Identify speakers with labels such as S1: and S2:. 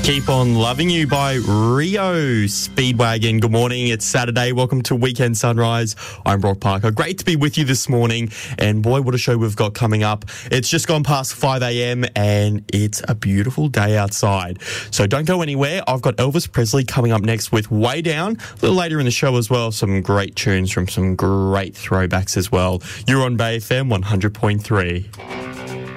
S1: Keep On Loving You by Rio Speedwagon. Good morning. It's Saturday. Welcome to Weekend Sunrise. I'm Brock Parker. Great to be with you this morning. And boy, what a show we've got coming up. It's just gone past 5 a.m. and it's a beautiful day outside. So don't go anywhere. I've got Elvis Presley coming up next with Way Down. A little later in the show as well, some great tunes from some great throwbacks as well. You're on Bay FM 100.3.